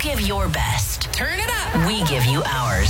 give your best. Turn it up. We give you ours.